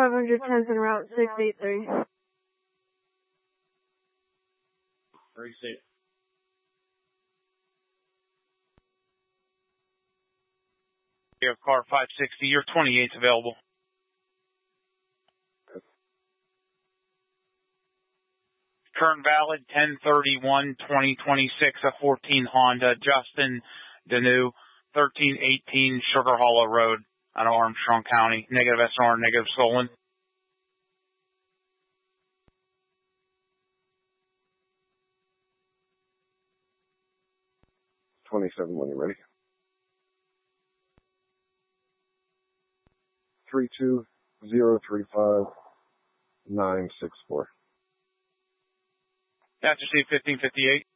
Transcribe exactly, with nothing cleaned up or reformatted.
five hundred ten's en route, six eight three. Receive. You have car five sixty, your twenty-eight's available. Current valid ten thirty-one twenty twenty-six, a fourteen Honda, Justin Danu, thirteen eighteen Sugar Hollow Road out of Armstrong County. Negative S R, negative stolen. twenty-seven when you're ready. three two zero three five nine six four. That's received fifteen fifty-eight.